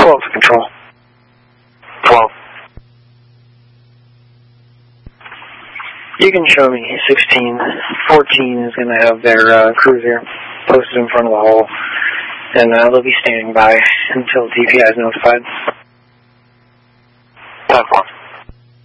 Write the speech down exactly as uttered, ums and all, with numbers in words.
twelve to control. twelve. You can show me sixteen. fourteen is going to have their uh, cruiser posted in front of the hull, and uh, they'll be standing by until D P I is notified. ten four.